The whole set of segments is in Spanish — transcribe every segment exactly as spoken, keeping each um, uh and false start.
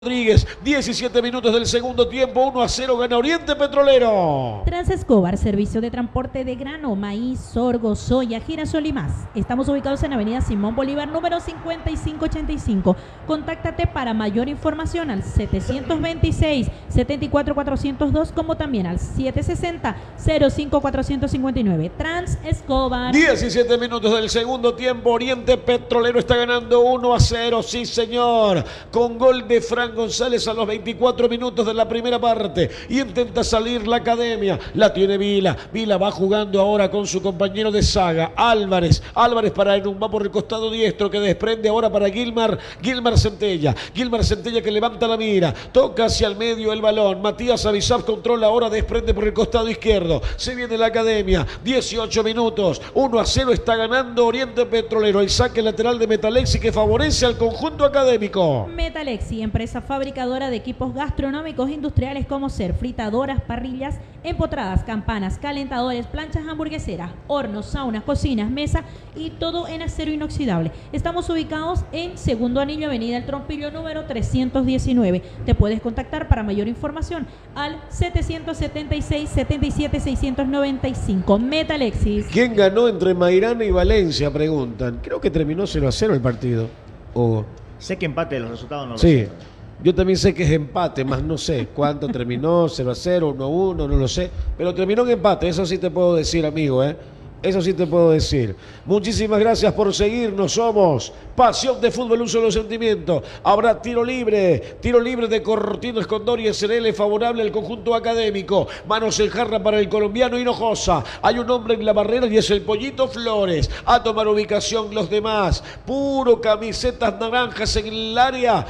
Rodríguez, diecisiete minutos del segundo tiempo, uno a cero gana Oriente Petrolero. Transescobar, servicio de transporte de grano, maíz, sorgo, soya, girasol y más. Estamos ubicados en Avenida Simón Bolívar, número cincuenta y cinco ochenta y cinco. Contáctate para mayor información al setecientos veintiséis, setenta y cuatro cuatrocientos dos, como también al setecientos sesenta, cero cinco cuatrocientos cincuenta y nueve. Transescobar. diecisiete minutos del segundo tiempo, Oriente Petrolero está ganando uno a cero, sí señor, con gol de Fran González a los veinticuatro minutos de la primera parte, y intenta salir la academia, la tiene Vila, Vila va jugando ahora con su compañero de saga, Álvarez, Álvarez para Enum, va por el costado diestro que desprende ahora para Gilmar, Gilmar Centella, Gilmar Centella que levanta la mira, toca hacia el medio el balón, Matías Avisaf controla ahora, desprende por el costado izquierdo, se viene la academia, dieciocho minutos, uno a cero está ganando Oriente Petrolero, el saque lateral de Metalexi que favorece al conjunto académico. Metalexi, empresa fabricadora de equipos gastronómicos industriales como ser fritadoras, parrillas, empotradas, campanas, calentadores, planchas hamburgueseras, hornos, saunas, cocinas, mesa y todo en acero inoxidable. Estamos ubicados en Segundo Anillo, Avenida El Trompillo, número trescientos diecinueve. Te puedes contactar para mayor información al setecientos setenta y seis, setenta y siete, seiscientos noventa y cinco. Metalexis. ¿Quién ganó entre Mairana y Valencia? Preguntan. Creo que terminó cero a cero el partido. O... Sé que empate los resultados no lo sí. sé. Yo también sé que es empate, más no sé cuánto terminó, cero a cero, uno a uno, no lo sé. Pero terminó en empate, eso sí te puedo decir, amigo, ¿eh? Eso sí te puedo decir. Muchísimas gracias por seguirnos. Somos Pasión de Fútbol, un solo sentimiento. Habrá tiro libre. Tiro libre de Cortino Escondor y S R L favorable al conjunto académico. Manos en jarra para el colombiano Hinojosa. Hay un hombre en la barrera y es el Pollito Flores. A tomar ubicación los demás. Puro camisetas naranjas en el área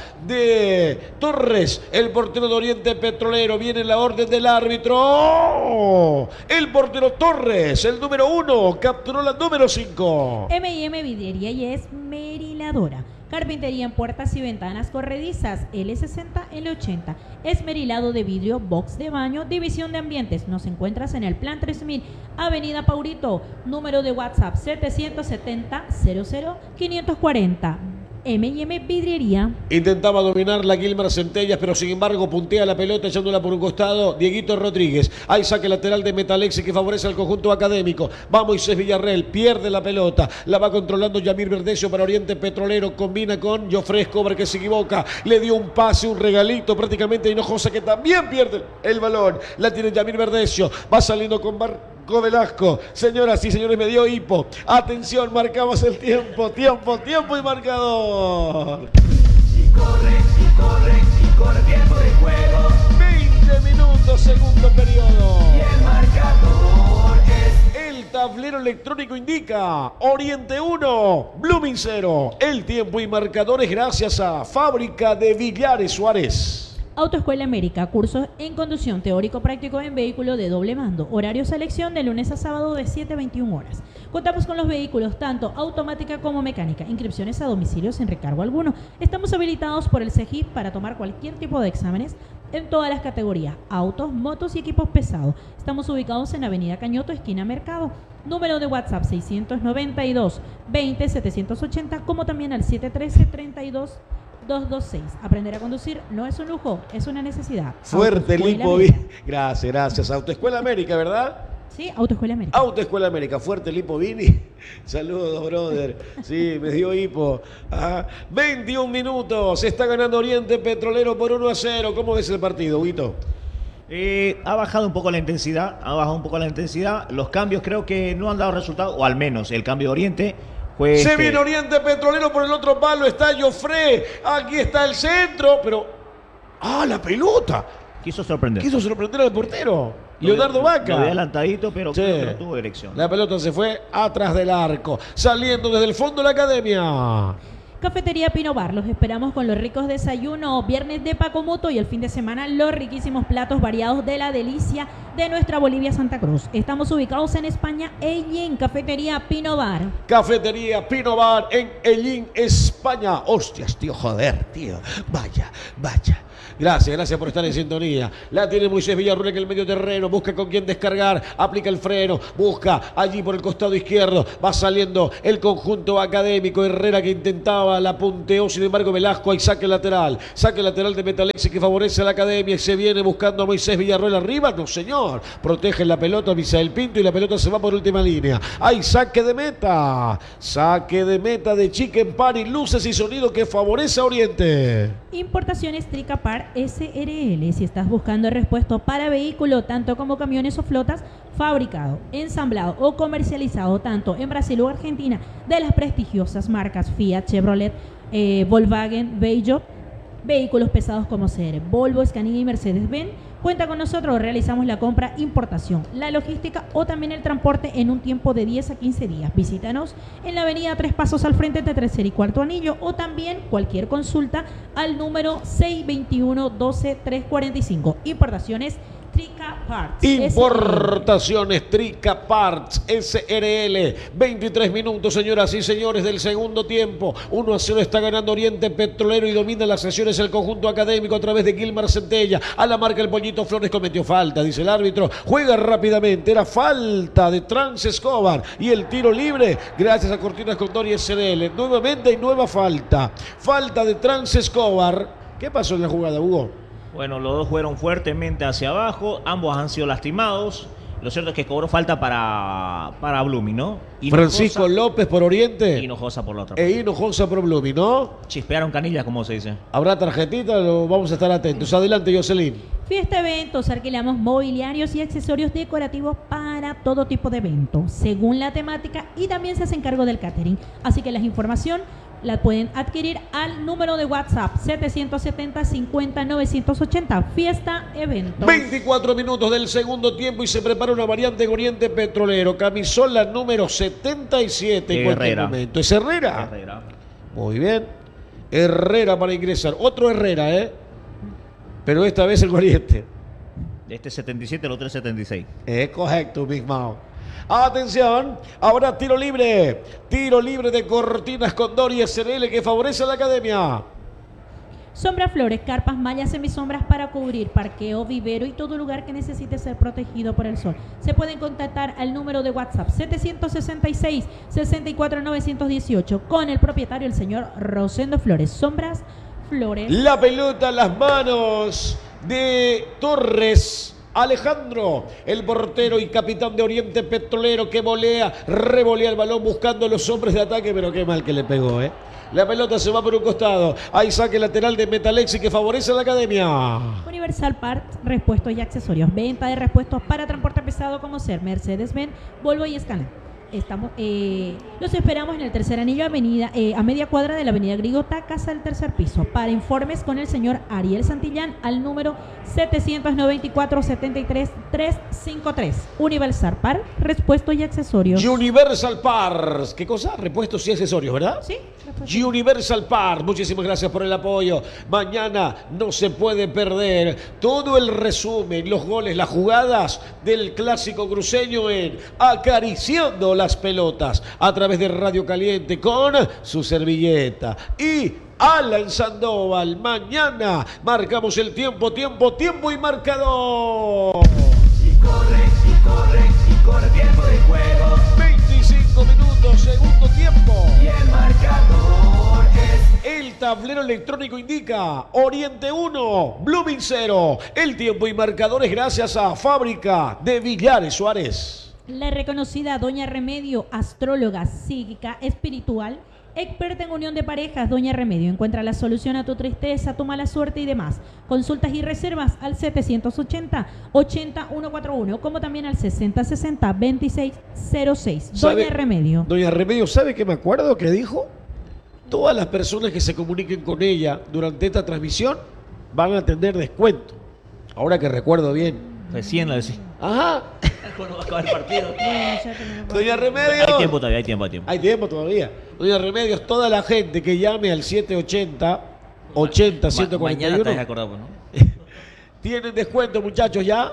de Torres. El portero de Oriente Petrolero. Viene la orden del árbitro. ¡Oh! El portero Torres, el número uno. Capturó la número cinco. M y M Vidriería y Esmeriladora. Carpintería en puertas y ventanas corredizas, L sesenta, L ochenta. Esmerilado de vidrio, box de baño, división de ambientes. Nos encuentras en el Plan tres mil, Avenida Paurito. Número de WhatsApp setecientos setenta, cero cero, quinientos cuarenta. M y M Vidriería. Intentaba dominar la Gilmar Centellas, pero sin embargo puntea la pelota echándola por un costado Dieguito Rodríguez. Hay saque lateral de Metalexi que favorece al conjunto académico. Va Moisés Villarreal, pierde la pelota, la va controlando Yamir Verdecio para Oriente Petrolero, combina con Jofre Escobar que se equivoca, le dio un pase, un regalito prácticamente a Hinojosa que también pierde el balón. La tiene Yamir Verdecio, va saliendo con Bar Velasco. Señoras y señores, me dio hipo. Atención, marcamos el tiempo, tiempo, tiempo y marcador. Y corre, y corre, y corre tiempo de juego. veinte minutos, segundo periodo. Y el marcador es... El tablero electrónico indica Oriente uno, Blooming cero. El tiempo y marcadores gracias a Fábrica de Villares Suárez. Autoescuela América, cursos en conducción teórico práctico en vehículo de doble mando, horario selección de lunes a sábado de siete a veintiuna horas. Contamos con los vehículos tanto automática como mecánica, inscripciones a domicilio sin recargo alguno. Estamos habilitados por el C E G I para tomar cualquier tipo de exámenes en todas las categorías, autos, motos y equipos pesados. Estamos ubicados en Avenida Cañoto, esquina Mercado. Número de WhatsApp seiscientos noventa y dos, veinte, setecientos ochenta, como también al siete uno tres, treinta y dos, doscientos veintiséis. Aprender a conducir no es un lujo, es una necesidad. Fuerte Autoescuela Lipo. América. Gracias, gracias. Autoescuela América, ¿verdad? Sí, Autoescuela América. Autoescuela América. Fuerte Lipo Vini. Saludos, brother. Sí, me dio hipo. Ajá. veintiún minutos. Está ganando Oriente Petrolero por uno a cero. ¿Cómo ves el partido, Huito? Eh, ha bajado un poco la intensidad, ha bajado un poco la intensidad. Los cambios creo que no han dado resultado, o al menos el cambio de Oriente. Fue Se este... viene Oriente Petrolero por el otro palo. Está Jofre. Aquí está el centro. Pero. ¡Ah, la pelota! Quiso sorprender. Quiso sorprender al portero. Lo Leonardo vi- Vaca. Lo vi adelantadito, pero Sí. creo que no tuvo dirección. La pelota se fue atrás del arco. Saliendo desde el fondo de la academia. Cafetería Pino Bar, los esperamos con los ricos desayunos, viernes de Pacomuto y el fin de semana los riquísimos platos variados de la delicia de nuestra Bolivia Santa Cruz. Estamos ubicados en España, en Cafetería Pino Bar. Cafetería Pino Bar en Ellín, España. Hostias, tío, joder, tío. Vaya, vaya. Gracias, gracias por estar en sintonía. La tiene Moisés Villarruel en el medio terreno. Busca con quién descargar. Aplica el freno. Busca allí por el costado izquierdo. Va saliendo el conjunto académico. Herrera que intentaba, la punteó. Sin embargo, Velasco hay saque lateral. Saque lateral de Metalexi que favorece a la academia. Y se viene buscando a Moisés Villarruel arriba. No, señor. Protege la pelota Misael Pinto y la pelota se va por última línea. Hay saque de meta. Saque de meta de Chicken Party. Luces y sonido que favorece a Oriente. Importaciones Tricapar S R L. Si estás buscando el repuesto para vehículo, tanto como camiones o flotas, fabricado, ensamblado o comercializado tanto en Brasil o Argentina de las prestigiosas marcas Fiat, Chevrolet, eh, Volkswagen, Peugeot, vehículos pesados como C R, Volvo, Scania y Mercedes-Benz, cuenta con nosotros, realizamos la compra, importación, la logística o también el transporte en un tiempo de diez a quince días. Visítanos en la avenida Tres Pasos al frente de Tercer y Cuarto Anillo o también cualquier consulta al número seis veintiuno doce trescientos cuarenta y cinco. Importaciones Trica Parts. Importaciones Trica Parts S R L. veintitrés minutos, señoras y señores, del segundo tiempo. uno a cero está ganando Oriente Petrolero y domina las sesiones el conjunto académico a través de Gilmar Centella. A la marca el Pollito Flores cometió falta, dice el árbitro. Juega rápidamente. Era falta de Trans Escobar. Y el tiro libre, gracias a Cortinas Condor y S R L. Nuevamente hay nueva falta. Falta de Trans Escobar. ¿Qué pasó en la jugada, Hugo? Bueno, los dos fueron fuertemente hacia abajo, ambos han sido lastimados. Lo cierto es que cobró falta para, para Blooming, ¿no? Hinojosa, Francisco López por Oriente. Hinojosa por la otra. E Hinojosa por Blooming, ¿no? Chispearon canillas, como se dice. ¿Habrá tarjetita? Lo vamos a estar atentos. Adelante, Jocelyn. Fiesta Eventos, alquilamos mobiliarios y accesorios decorativos para todo tipo de evento, según la temática, y también se hace cargo del catering. Así que la información la pueden adquirir al número de WhatsApp setecientos setenta cincuenta novecientos ochenta. Fiesta Eventos. veinticuatro minutos del segundo tiempo y se prepara una variante en Oriente Petrolero. Camisola número setenta y siete en cualquier Herrera. momento. ¿Es Herrera? Herrera. Muy bien. Herrera para ingresar. Otro Herrera, ¿eh? Pero esta vez el Oriente. Este setenta y siete, el otro es setenta y seis. Es correcto, Big Mouth. Atención, ahora tiro libre. Tiro libre de Cortinas Condor y S R L que favorece a la academia. Sombra Flores, carpas, mallas, semisombras para cubrir parqueo, vivero y todo lugar que necesite ser protegido por el sol. Se pueden contactar al número de WhatsApp setecientos sesenta y seis, sesenta y cuatro, novecientos dieciocho con el propietario, el señor Rosendo Flores. Sombras Flores. La pelota en las manos de Torres Alejandro, el portero y capitán de Oriente Petrolero que volea, revolea el balón buscando a los hombres de ataque, pero qué mal que le pegó, ¿eh? La pelota se va por un costado. Hay saque lateral de Metalexi que favorece a la academia. Universal Parts, repuestos y accesorios. Venta de repuestos para transporte pesado como ser Mercedes-Benz, Volvo y Scania. Estamos, eh, los esperamos en el tercer anillo, avenida, eh, a media cuadra de la avenida Grigota, casa del tercer piso. Para informes con el señor Ariel Santillán al número setecientos noventa y cuatro, setenta y tres, trescientos cincuenta y tres. Universal Par, repuestos y accesorios. Universal Parts. ¿Qué cosa? Repuestos y accesorios, ¿verdad? Sí. repuestos. Universal Parts. Muchísimas gracias por el apoyo. Mañana no se puede perder todo el resumen, los goles, las jugadas del clásico cruceño en Acariciando las Pelotas a través de Radio Caliente con su servilleta y Alan Sandoval. Mañana marcamos el tiempo, tiempo, tiempo y marcador. Y corre, y corre, y corre tiempo de juego. veinticinco minutos, segundo tiempo. Y el marcador es... El tablero electrónico indica Oriente uno, Blooming cero. El tiempo y marcadores gracias a Fábrica de Villares Suárez. La reconocida Doña Remedio, astróloga, psíquica, espiritual, experta en unión de parejas. Doña Remedio encuentra la solución a tu tristeza, tu mala suerte y demás. Consultas y reservas al setecientos ochenta, ochenta, ciento cuarenta y uno, como también al sesenta sesenta, veintiséis cero seis. Doña Remedio. Doña Remedio, ¿sabe qué me acuerdo que dijo? Todas las personas que se comuniquen con ella durante esta transmisión van a tener descuento. Ahora que recuerdo bien. Recién la decís. Ajá. Cuando va a acabar el partido. Bueno, ya tenemos- Doña Remedio. Hay tiempo todavía, hay tiempo, hay tiempo. Hay tiempo todavía. Doña Remedios, toda la gente que llame al setecientos ochenta, ochenta, Ma- ciento cuarenta y Mañana te uno has acordado, ¿no? tienen descuento, muchachos, ya.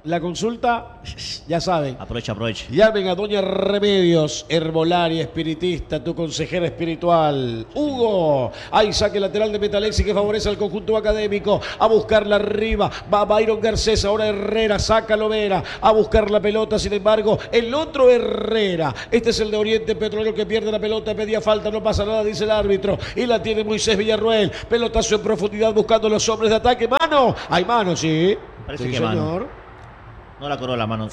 la consulta, ya saben. Aprovecha, aprovecha. Llamen a Doña Remedios, herbolaria, espiritista, tu consejera espiritual. Hugo, ahí saque lateral de Metalexi que favorece al conjunto académico. A buscarla arriba, va Byron Garcés, ahora Herrera, saca Lovera. A buscar la pelota, sin embargo, el otro Herrera. Este es el de Oriente Petrolero que pierde la pelota, pedía falta, no pasa nada, dice el árbitro. Y la tiene Moisés Villarruel. Pelotazo en profundidad buscando los hombres de ataque. Mano, hay mano, sí. Parece Sí, que señor. mano. No la cobró la mano.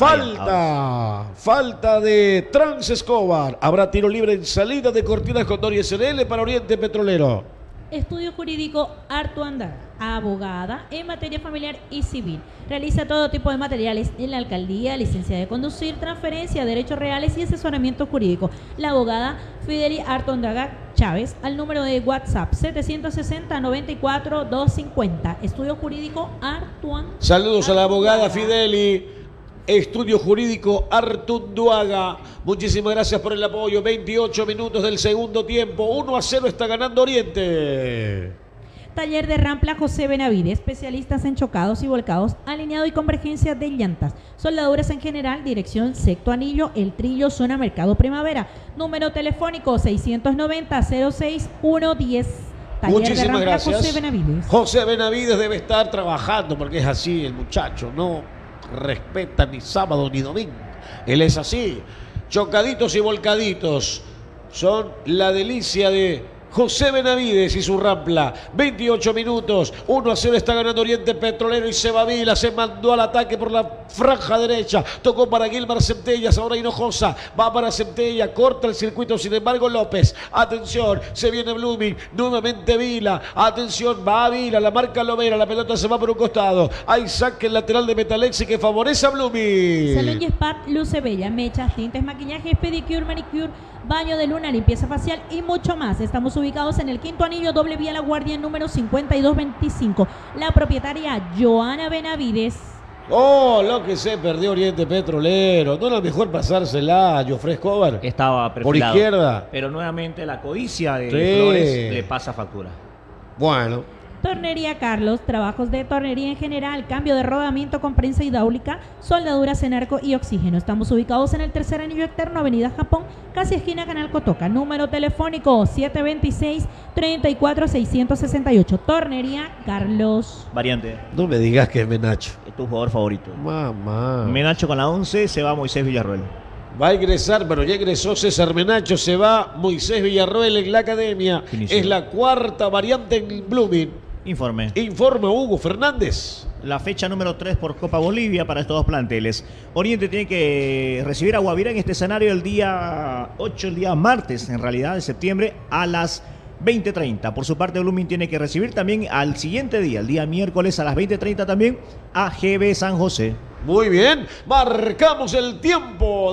Falta, falta de Trans Escobar. Habrá tiro libre en salida de Cortinas Condori S L para Oriente Petrolero. Estudio jurídico Artu Andaga, abogada en materia familiar y civil. Realiza todo tipo de materiales en la alcaldía, licencia de conducir, transferencia, derechos reales y asesoramiento jurídico. La abogada Fideli Artu Andaga Chávez al número de WhatsApp setecientos sesenta, noventa y cuatro, doscientos cincuenta. Estudio jurídico Artu Andaga. Saludos a la abogada Fideli. Estudio Jurídico Artunduaga. Muchísimas gracias por el apoyo. veintiocho minutos del segundo tiempo. uno a cero está ganando Oriente. Taller de Rampla José Benavides, especialistas en chocados y volcados, alineado y convergencia de llantas, soldaduras en general, dirección Sexto Anillo, El Trillo, zona Mercado Primavera, número telefónico seiscientos noventa, cero seis uno diez. Taller Muchísimas de Rampla gracias. José Benavides. José Benavides debe estar trabajando porque es así el muchacho. No respeta ni sábado ni domingo. Él es así. Chocaditos y volcaditos son la delicia de José Benavides y su Rampla. veintiocho minutos, uno a cero está ganando Oriente Petrolero y Seba Vila se mandó al ataque por la franja derecha. Tocó para Gilmar Centellas, ahora Hinojosa. Va para Centella, corta el circuito, sin embargo López. Atención, se viene Blooming, nuevamente Vila. Atención, va a Vila, la marca Lovera, la pelota se va por un costado. Hay saque el lateral de Metalexi que favorece a Blooming. Salón y Spa, luce bella, mechas, tintes, maquillajes, pedicure, manicure, baño de luna, limpieza facial y mucho más. Estamos ubicados en el Quinto Anillo, doble vía La Guardia, número cincuenta y dos veinticinco. La propietaria Joana Benavides. Oh, lo que se perdió Oriente Petrolero. No era mejor pasársela a Jofre Escobar. Estaba Por perfilado. izquierda. Pero nuevamente la codicia de Sí. Flores le pasa factura. Bueno. Tornería Carlos, trabajos de tornería en general, cambio de rodamiento con prensa hidráulica, soldaduras en arco y oxígeno. Estamos ubicados en el tercer anillo externo, Avenida Japón, casi esquina Canal Cotoca. Número telefónico siete veintiséis, treinta y cuatro, seiscientos sesenta y ocho. Tornería Carlos. Variante, No me digas que es Menacho. es tu jugador favorito. Mamá. Menacho con la once, se va Moisés Villarruel. Va a ingresar, pero ya ingresó César Menacho, se va Moisés Villarroel en la academia. Inició. Es la cuarta variante en Blooming. Informe. Informa Hugo Fernández. La fecha número tres por Copa Bolivia para estos dos planteles. Oriente tiene que recibir a Guavirá en este escenario el día ocho, el día martes, en realidad, de septiembre, a las veinte treinta. Por su parte, Blooming tiene que recibir también al siguiente día, el día miércoles a las veinte treinta también, a G B San José. Muy bien, marcamos el tiempo.